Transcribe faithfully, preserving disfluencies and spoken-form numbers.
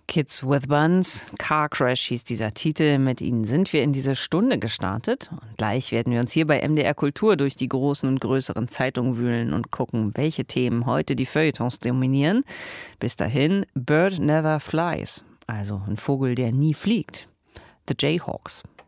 Kids with Buns, Car Crash hieß dieser Titel. Mit ihnen sind wir in diese Stunde gestartet. Und gleich werden wir uns hier bei M D R Kultur durch die großen und größeren Zeitungen wühlen und gucken, welche Themen heute die Feuilletons dominieren. Bis dahin, Bird Never Flies, also ein Vogel, der nie fliegt. The Jayhawks.